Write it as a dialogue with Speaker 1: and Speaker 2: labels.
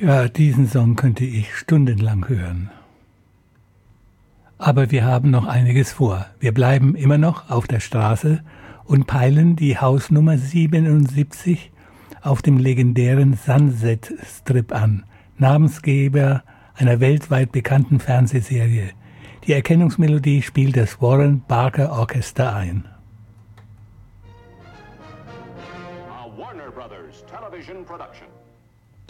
Speaker 1: Ja, diesen Song könnte ich stundenlang hören. Aber wir haben noch einiges vor. Wir bleiben immer noch auf der Straße und peilen die Hausnummer 77 auf dem legendären Sunset Strip an, Namensgeber einer weltweit bekannten Fernsehserie. Die Erkennungsmelodie spielt das Warren Barker Orchester ein.
Speaker 2: A Warner Brothers television production.